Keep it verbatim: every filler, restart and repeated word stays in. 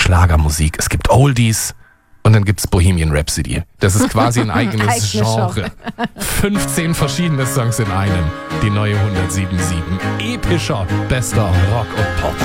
Schlagermusik, es gibt Oldies und dann gibt's Bohemian Rhapsody. Das ist quasi ein eigenes Eigene Genre. Genre. fünfzehn verschiedene Songs in einem. Die neue hundertsieben Komma sieben. Epischer, bester Rock und Pop.